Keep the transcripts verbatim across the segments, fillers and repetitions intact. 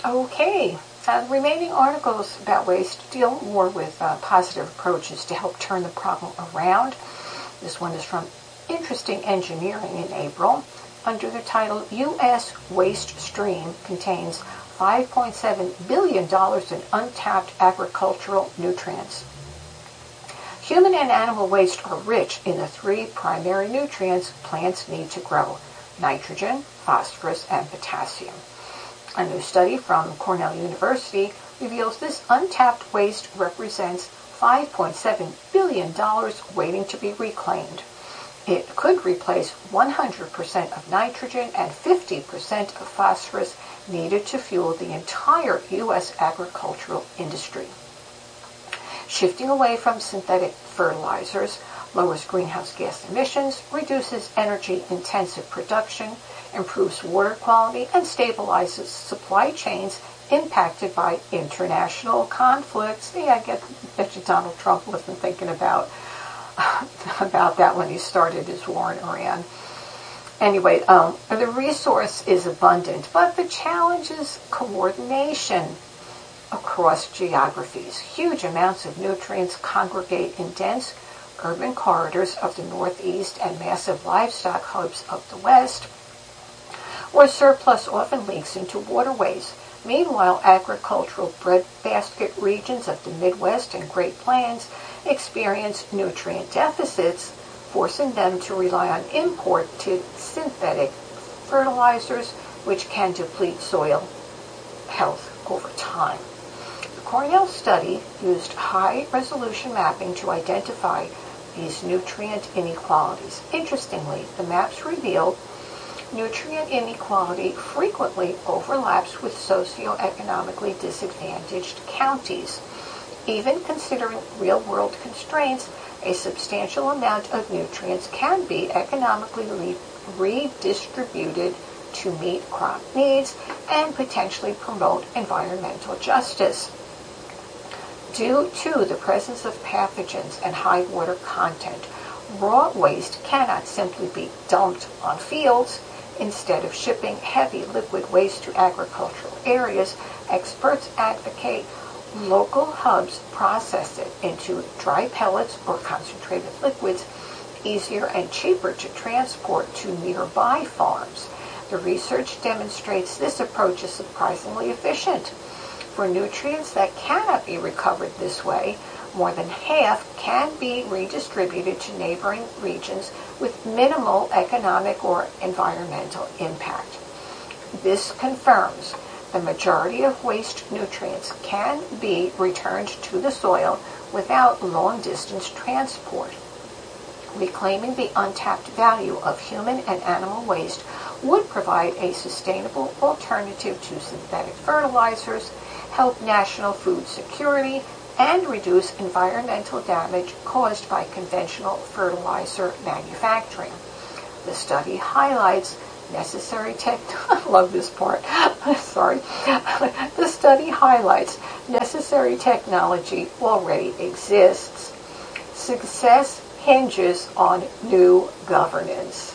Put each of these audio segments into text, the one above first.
Okay, uh, the remaining articles about waste deal more with uh, positive approaches to help turn the problem around. This one is from Interesting Engineering in April under the title U S Waste Stream Contains five point seven billion dollars in untapped agricultural nutrients. Human and animal waste are rich in the three primary nutrients plants need to grow: nitrogen, phosphorus, and potassium. A new study from Cornell University reveals this untapped waste represents five point seven billion dollars waiting to be reclaimed. It could replace one hundred percent of nitrogen and fifty percent of phosphorus needed to fuel the entire U S agricultural industry. Shifting away from synthetic fertilizers lowers greenhouse gas emissions, reduces energy-intensive production, improves water quality, and stabilizes supply chains impacted by international conflicts. Yeah, I get bet you Donald Trump wasn't thinking about about that when he started his war in Iran. Anyway, um, the resource is abundant, but the challenge is coordination across geographies. Huge amounts of nutrients congregate in dense urban corridors of the Northeast and massive livestock hubs of the West, where surplus often leaks into waterways. Meanwhile, agricultural breadbasket regions of the Midwest and Great Plains experience nutrient deficits, forcing them to rely on imported synthetic fertilizers, which can deplete soil health over time. The Cornell study used high-resolution mapping to identify these nutrient inequalities. Interestingly, the maps reveal nutrient inequality frequently overlaps with socioeconomically disadvantaged counties. Even considering real-world constraints, a substantial amount of nutrients can be economically redistributed to meet crop needs and potentially promote environmental justice. Due to the presence of pathogens and high water content, raw waste cannot simply be dumped on fields. Instead of shipping heavy liquid waste to agricultural areas, experts advocate local hubs process it into dry pellets or concentrated liquids, easier and cheaper to transport to nearby farms. The research demonstrates this approach is surprisingly efficient. For nutrients that cannot be recovered this way, more than half can be redistributed to neighboring regions with minimal economic or environmental impact. This confirms the majority of waste nutrients can be returned to the soil without long-distance transport. Reclaiming the untapped value of human and animal waste would provide a sustainable alternative to synthetic fertilizers, help national food security, and reduce environmental damage caused by conventional fertilizer manufacturing. The study highlights necessary tech. I love this part. Sorry. The study highlights necessary technology already exists. Success hinges on new governance.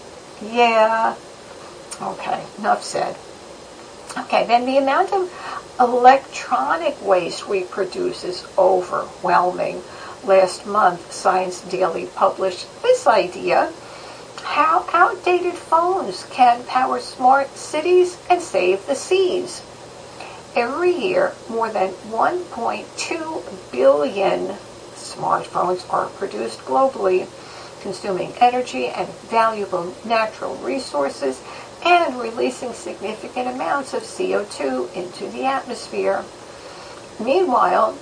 Yeah. Okay, enough said. Okay, then the amount of electronic waste we produce is overwhelming. Last month, Science Daily published this idea: how outdated phones can power smart cities and save the seas. Every year, more than one point two billion smartphones are produced globally, consuming energy and valuable natural resources and releasing significant amounts of C O two into the atmosphere. Meanwhile,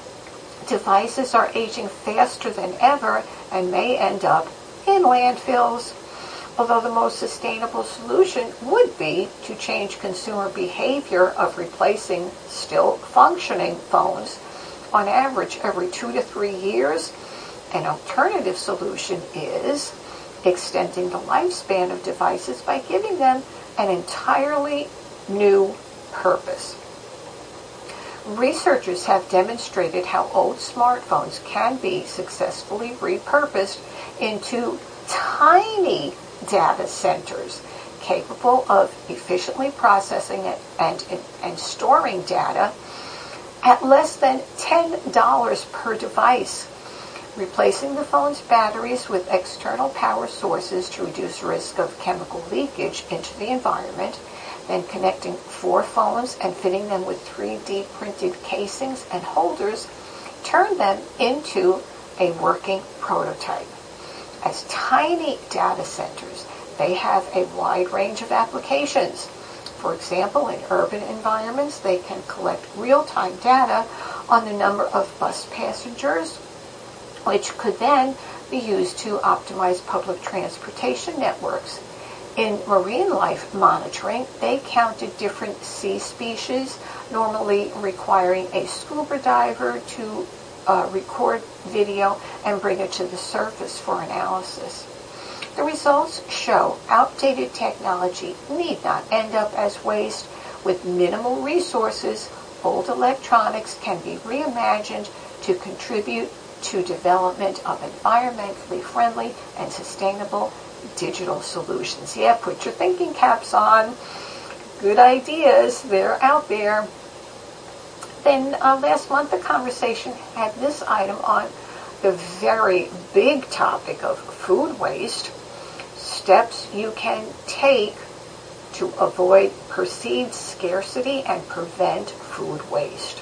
devices are aging faster than ever and may end up in landfills. Although the most sustainable solution would be to change consumer behavior of replacing still functioning phones on average every two to three years, an alternative solution is extending the lifespan of devices by giving them an entirely new purpose. Researchers have demonstrated how old smartphones can be successfully repurposed into tiny data centers, capable of efficiently processing it and, and, and storing data at less than ten dollars per device. Replacing the phone's batteries with external power sources to reduce risk of chemical leakage into the environment, then connecting four phones and fitting them with three D printed casings and holders, turn them into a working prototype. As tiny data centers, they have a wide range of applications. For example, in urban environments, they can collect real-time data on the number of bus passengers, which could then be used to optimize public transportation networks. In marine life monitoring, they counted different sea species, normally requiring a scuba diver to uh, record video and bring it to the surface for analysis. The results show outdated technology need not end up as waste. With minimal resources, old electronics can be reimagined to contribute to development of environmentally friendly and sustainable digital solutions. Yeah, put your thinking caps on. Good ideas, they're out there. Then uh, last month the conversation had this item on the very big topic of food waste. Steps you can take to avoid perceived scarcity and prevent food waste.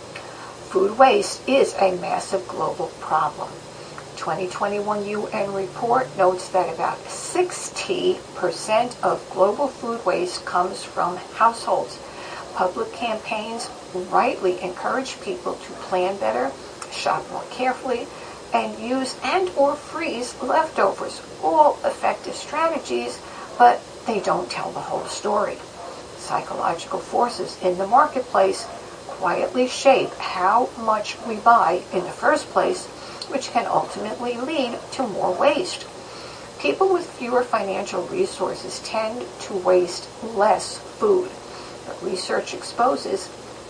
Food waste is a massive global problem. twenty twenty-one U N report notes that about sixty percent of global food waste comes from households. Public campaigns rightly encourage people to plan better, shop more carefully, and use and or freeze leftovers. All effective strategies, but they don't tell the whole story. Psychological forces in the marketplace quietly shape how much we buy in the first place, which can ultimately lead to more waste. People with fewer financial resources tend to waste less food. But research exposes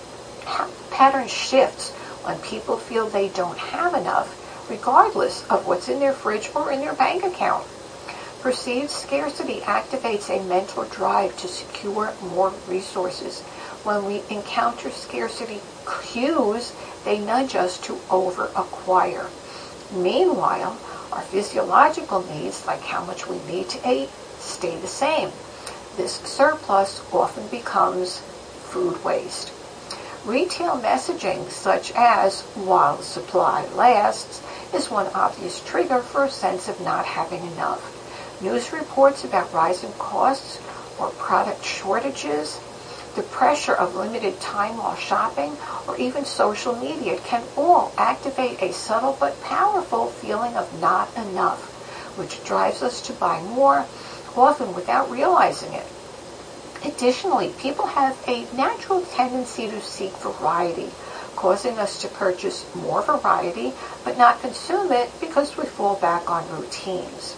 how pattern shifts when people feel they don't have enough, regardless of what's in their fridge or in their bank account. Perceived scarcity activates a mental drive to secure more resources. When we encounter scarcity cues, they nudge us to over-acquire. Meanwhile, our physiological needs, like how much we need to eat, stay the same. This surplus often becomes food waste. Retail messaging, such as "while the supply lasts," is one obvious trigger for a sense of not having enough. News reports about rising costs or product shortages, the pressure of limited time while shopping, or even social media can all activate a subtle but powerful feeling of not enough, which drives us to buy more, often without realizing it. Additionally, people have a natural tendency to seek variety, causing us to purchase more variety but not consume it because we fall back on routines.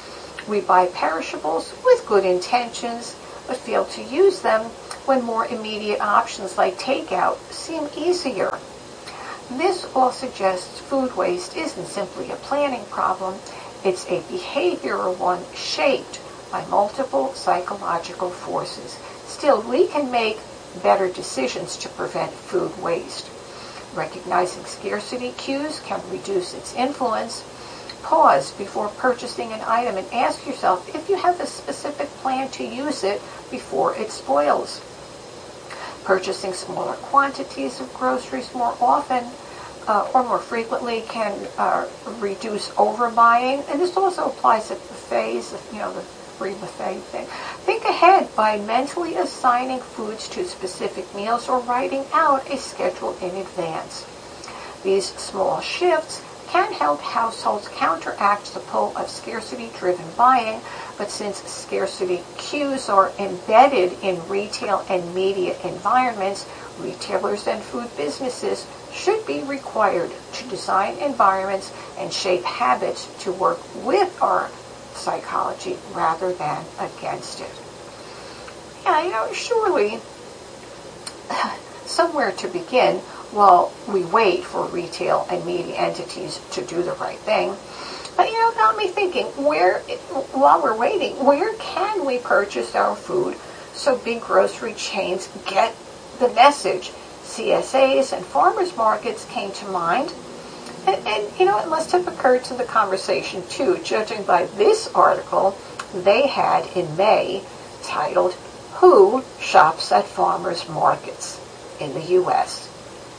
We buy perishables with good intentions but fail to use them when more immediate options like takeout seem easier. This all suggests food waste isn't simply a planning problem, it's a behavioral one shaped by multiple psychological forces. Still, we can make better decisions to prevent food waste. Recognizing scarcity cues can reduce its influence. Pause before purchasing an item and ask yourself if you have a specific plan to use it before it spoils. Purchasing smaller quantities of groceries more often uh, or more frequently can uh, reduce overbuying, and this also applies at buffets, you know, the free buffet thing. Think ahead by mentally assigning foods to specific meals or writing out a schedule in advance. These small shifts can help households counteract the pull of scarcity-driven buying, but since scarcity cues are embedded in retail and media environments, retailers and food businesses should be required to design environments and shape habits to work with our psychology rather than against it. Yeah, you know, surely somewhere to begin while we wait for retail and media entities to do the right thing. But, you know, it got me thinking, where, while we're waiting, where can we purchase our food so big grocery chains get the message? C S As and farmers markets came to mind. And, and, you know, it must have occurred to the conversation, too, judging by this article they had in May titled, Who Shops at Farmers Markets in the U S?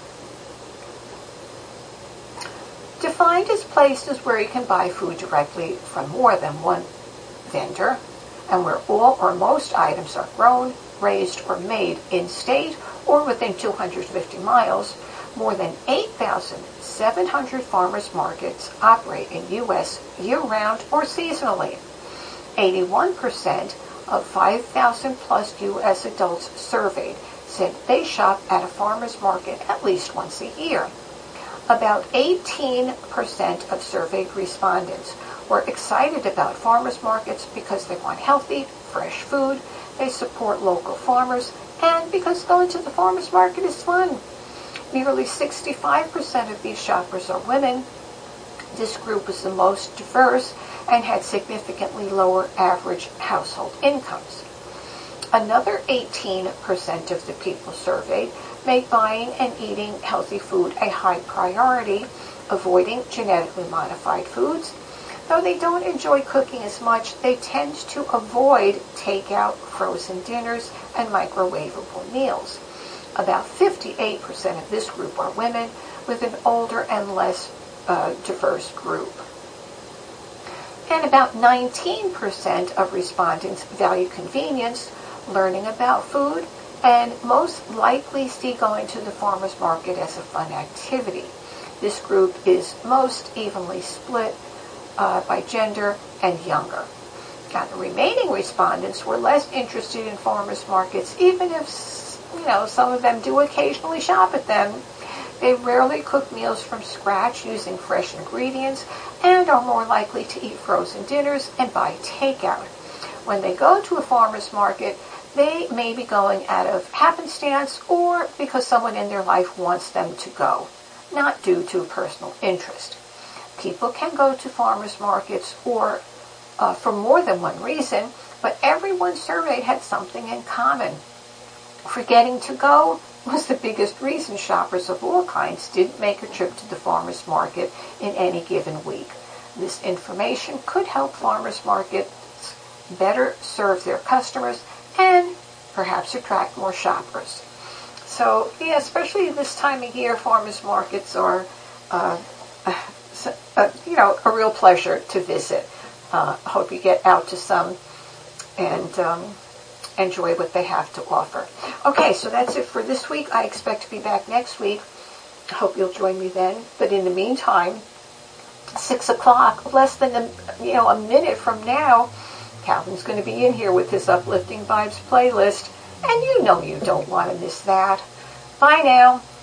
Defined as places where you can buy food directly from more than one vendor, and where all or most items are grown, raised, or made in-state or within two hundred fifty miles, more than eight thousand seven hundred farmers markets operate in U S year-round or seasonally. eighty-one percent of five thousand plus U S adults surveyed said they shop at a farmer's market at least once a year. About eighteen percent of surveyed respondents were excited about farmers markets because they want healthy, fresh food, they support local farmers, and because going to the farmer's market is fun. Nearly sixty-five percent of these shoppers are women. This group was the most diverse and had significantly lower average household incomes. Another eighteen percent of the people surveyed make buying and eating healthy food a high priority, avoiding genetically modified foods. Though they don't enjoy cooking as much, they tend to avoid takeout, frozen dinners, and microwavable meals. About fifty-eight percent of this group are women, with an older and less uh, diverse group. And about nineteen percent of respondents value convenience, learning about food, and most likely see going to the farmer's market as a fun activity. This group is most evenly split uh, by gender and younger. Now, the remaining respondents were less interested in farmers markets, even if, you know, some of them do occasionally shop at them. They rarely cook meals from scratch using fresh ingredients and are more likely to eat frozen dinners and buy takeout. When they go to a farmer's market, they may be going out of happenstance or because someone in their life wants them to go, not due to personal interest. People can go to farmers markets or uh, for more than one reason, but everyone surveyed had something in common. Forgetting to go was the biggest reason shoppers of all kinds didn't make a trip to the farmers market in any given week. This information could help farmers markets better serve their customers and perhaps attract more shoppers. So, yeah, especially this time of year, farmers markets are, uh, uh, you know, a real pleasure to visit. Uh, I hope you get out to some and um, enjoy what they have to offer. Okay, so that's it for this week. I expect to be back next week. I hope you'll join me then. But in the meantime, six o'clock, less than a, you know, a minute from now, Calvin's going to be in here with his Uplifting Vibes playlist, and you know you don't want to miss that. Bye now.